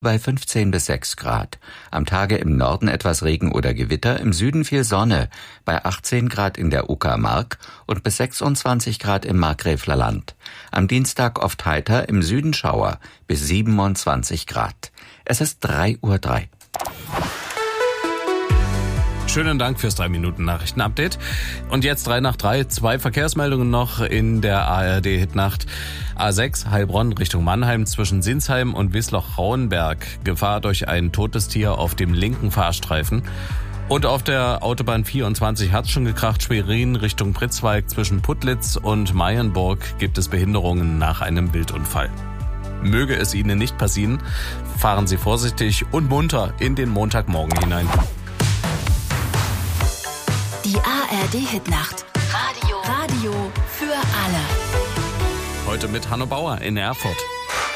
bei 15 bis 6 Grad. Am Tage im Norden etwas Regen oder Gewitter, im Süden viel Sonne, bei 18 Grad in der Uckermark und bis 26 Grad im Markgräfler Land. Am Dienstag oft heiter, im Süden Schauer, bis 27 Grad. Es ist 3:03 Uhr. Schönen Dank fürs 3-Minuten-Nachrichten-Update. Und jetzt 3 nach 3, 2 Verkehrsmeldungen noch in der ARD-Hitnacht. A6 Heilbronn Richtung Mannheim zwischen Sinsheim und Wiesloch-Rauenberg. Gefahr durch ein totes Tier auf dem linken Fahrstreifen. Und auf der Autobahn 24 hat's schon gekracht. Schwerin Richtung Pritzwalk zwischen Putlitz und Meyenburg gibt es Behinderungen nach einem Wildunfall. Möge es Ihnen nicht passieren, fahren Sie vorsichtig und munter in den Montagmorgen hinein. Die ARD-Hitnacht. Radio für alle. Heute mit Hanno Bauer in Erfurt.